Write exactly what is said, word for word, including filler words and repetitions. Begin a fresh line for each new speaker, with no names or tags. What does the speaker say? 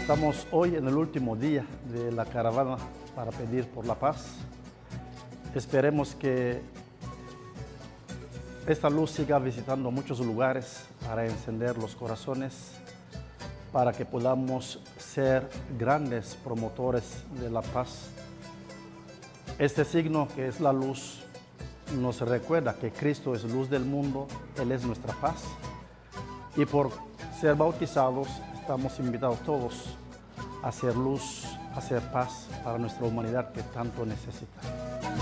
Estamos hoy en el último día de la caravana para pedir por la paz. Esperemos que esta luz siga visitando muchos lugares para encender los corazones, para que podamos ser grandes promotores de la paz. Este signo, que es la luz, nos recuerda que Cristo es luz del mundo, Él es nuestra paz. Y por ser bautizados, estamos invitados todos a hacer luz, a hacer paz para nuestra humanidad que tanto necesita.